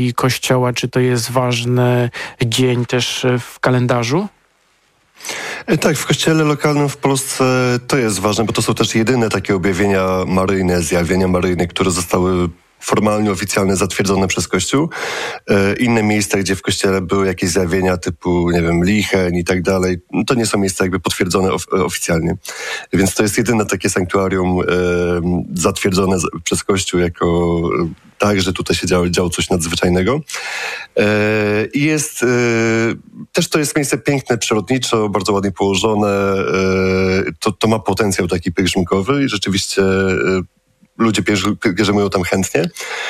Kościoła? Czy to jest ważny dzień też w kalendarzu? Tak, w kościele lokalnym w Polsce to jest ważne, bo to są też jedyne takie objawienia maryjne, zjawienia maryjne, które zostały formalnie, oficjalnie zatwierdzone przez Kościół. Inne miejsca, gdzie w Kościele były jakieś zjawienia typu, nie wiem, Licheń i tak dalej, to nie są miejsca jakby potwierdzone oficjalnie. Więc to jest jedyne takie sanktuarium zatwierdzone przez Kościół jako tak, że tutaj się działo coś nadzwyczajnego. I jest też to jest miejsce piękne, przyrodniczo, bardzo ładnie położone. To ma potencjał taki pielgrzymkowy i rzeczywiście ludzie pielgrzymują tam chętnie.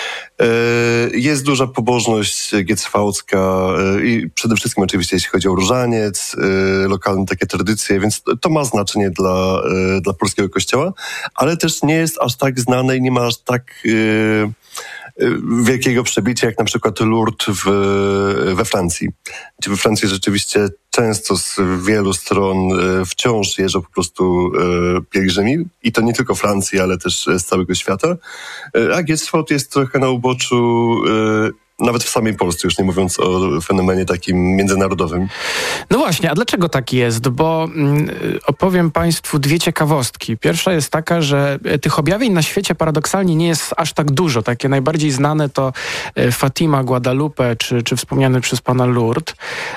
Jest duża pobożność giecwałcka i przede wszystkim oczywiście jeśli chodzi o różaniec, lokalne takie tradycje, więc to ma znaczenie dla polskiego kościoła, ale też nie jest aż tak znane i nie ma aż tak wielkiego przebicia, jak na przykład Lourdes we Francji. Gdzie we Francji rzeczywiście często z wielu stron wciąż jeżdżą po prostu pielgrzymi. I to nie tylko Francji, ale też z całego świata. A Giecwałd jest trochę na uboczu nawet w samej Polsce, już nie mówiąc o fenomenie takim międzynarodowym. No właśnie, a dlaczego tak jest? Bo opowiem Państwu dwie ciekawostki. Pierwsza jest taka, że tych objawień na świecie paradoksalnie nie jest aż tak dużo. Takie najbardziej znane to Fatima, Guadalupe czy wspomniany przez pana Lourdes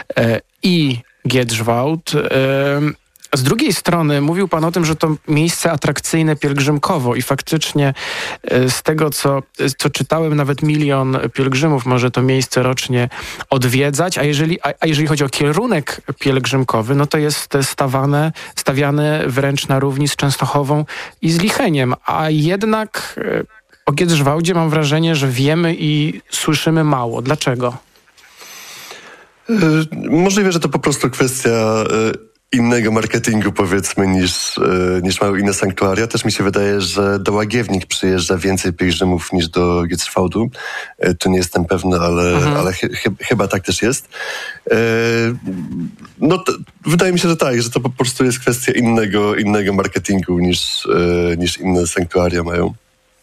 i Giedrzwałd. Z drugiej strony mówił pan o tym, że to miejsce atrakcyjne pielgrzymkowo i faktycznie z tego, co czytałem, nawet 1 milion pielgrzymów może to miejsce rocznie odwiedzać, a jeżeli chodzi o kierunek pielgrzymkowy, no to jest stawiane wręcz na równi z Częstochową i z Licheniem, a jednak o Giedrzwałdzie mam wrażenie, że wiemy i słyszymy mało. Dlaczego? Możliwe, że to po prostu kwestia innego marketingu, powiedzmy, niż mają inne sanktuaria. Też mi się wydaje, że do Łagiewnik przyjeżdża więcej pielgrzymów niż do Giecwałdu. Tu nie jestem pewny, ale chyba tak też jest. Wydaje mi się, że tak, że to po prostu jest kwestia innego marketingu niż inne sanktuaria mają.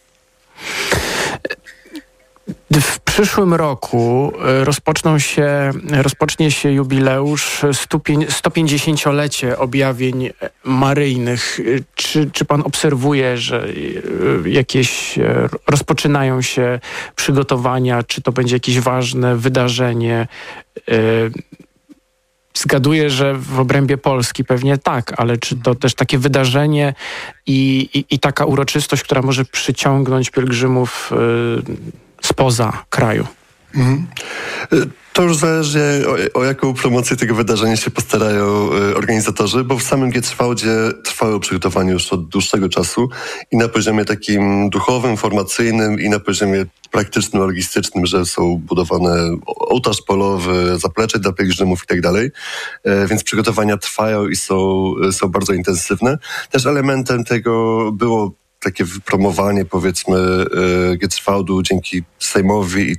W przyszłym roku rozpocznie się jubileusz 150-lecie objawień maryjnych. Czy pan obserwuje, że jakieś rozpoczynają się przygotowania? Czy to będzie jakieś ważne wydarzenie? Zgaduję, że w obrębie Polski pewnie tak, ale czy to też takie wydarzenie i taka uroczystość, która może przyciągnąć pielgrzymów spoza kraju? To już zależy, o jaką promocję tego wydarzenia się postarają organizatorzy, bo w samym Giecwałdzie trwały przygotowania już od dłuższego czasu i na poziomie takim duchowym, formacyjnym i na poziomie praktycznym, logistycznym, że są budowane ołtarz polowy, zaplecze dla pielgrzymów i tak dalej. Więc przygotowania trwają i są bardzo intensywne. Też elementem tego było takie wypromowanie, powiedzmy, Giecwałdu dzięki Sejmowi i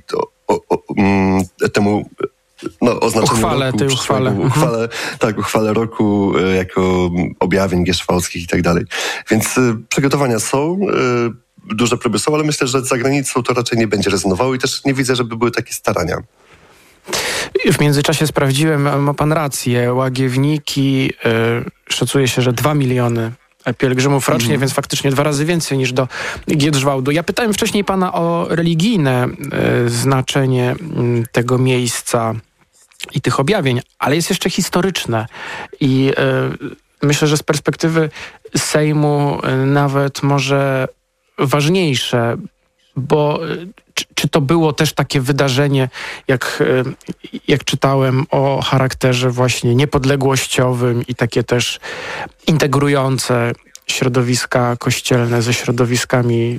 temu oznaczeniu uchwale roku jako objawień gieszwałdzkich i tak dalej. Więc przygotowania są, duże próby są, ale myślę, że za granicą to raczej nie będzie rezonowało i też nie widzę, żeby były takie starania. W międzyczasie sprawdziłem, ma pan rację, Łagiewniki, szacuje się, że 2 miliony pielgrzymów rocznie, więc faktycznie 2 razy więcej niż do Giedrzwałdu. Ja pytałem wcześniej pana o religijne znaczenie tego miejsca i tych objawień, ale jest jeszcze historyczne i myślę, że z perspektywy Sejmu nawet może ważniejsze, bo czy to było też takie wydarzenie, jak czytałem, o charakterze właśnie niepodległościowym i takie też integrujące środowiska kościelne ze środowiskami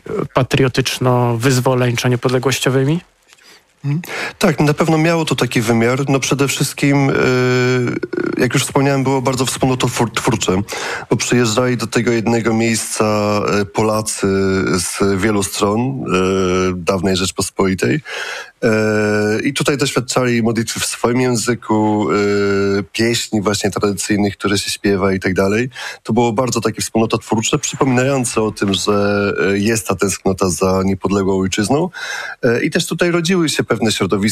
patriotyczno-wyzwoleńczo-niepodległościowymi? Tak, na pewno miało to taki wymiar. No przede wszystkim, jak już wspomniałem, było bardzo wspólnototwórcze, bo przyjeżdżali do tego jednego miejsca Polacy z wielu stron dawnej Rzeczpospolitej I tutaj doświadczali modlitwy w swoim języku, pieśni właśnie tradycyjnych, które się śpiewa i tak dalej. To było bardzo takie wspólnototwórcze, przypominające o tym, że jest ta tęsknota za niepodległą ojczyzną. I też tutaj rodziły się pewne środowiska